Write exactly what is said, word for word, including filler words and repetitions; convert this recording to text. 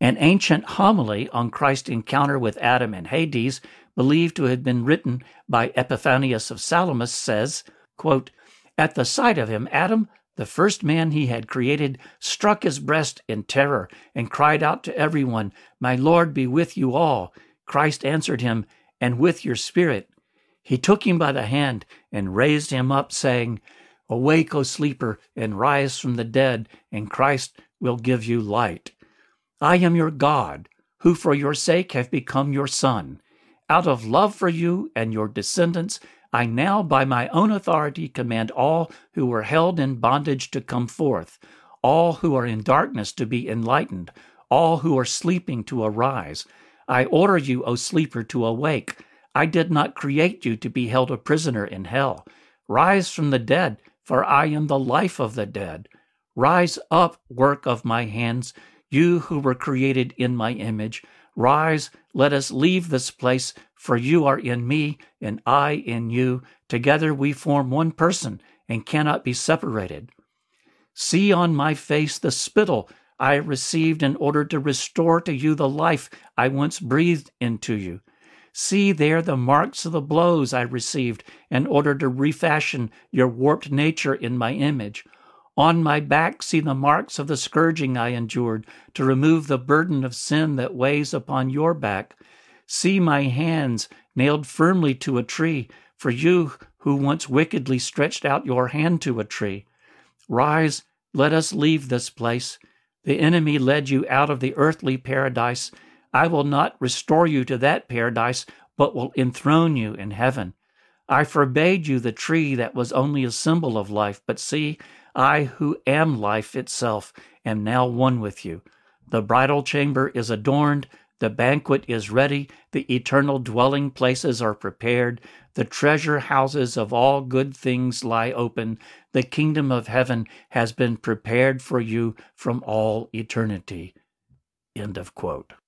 An ancient homily on Christ's encounter with Adam in Hades, believed to have been written by Epiphanius of Salamis, says, quote, "At the sight of him, Adam, the first man he had created, struck his breast in terror and cried out to everyone, 'My Lord be with you all.' Christ answered him, 'And with your spirit.' He took him by the hand and raised him up, saying, 'Awake, O sleeper, and rise from the dead, and Christ will give you light. I am your God, who for your sake have become your Son. Out of love for you and your descendants, I now by my own authority command all who are held in bondage to come forth, all who are in darkness to be enlightened, all who are sleeping to arise. I order you, O sleeper, to awake. I did not create you to be held a prisoner in hell. Rise from the dead, for I am the life of the dead. Rise up, work of my hands, you who were created in my image. Rise, let us leave this place, for you are in me, and I in you. Together we form one person, and cannot be separated. See on my face the spittle I received in order to restore to you the life I once breathed into you. See there the marks of the blows I received in order to refashion your warped nature in my image. On my back see the marks of the scourging I endured to remove the burden of sin that weighs upon your back. See my hands nailed firmly to a tree, for you who once wickedly stretched out your hand to a tree. Rise, let us leave this place. The enemy led you out of the earthly paradise. I will not restore you to that paradise, but will enthrone you in heaven. I forbade you the tree that was only a symbol of life, but see, I who am life itself am now one with you. The bridal chamber is adorned, the banquet is ready, the eternal dwelling places are prepared, the treasure houses of all good things lie open, the kingdom of heaven has been prepared for you from all eternity." End of quote.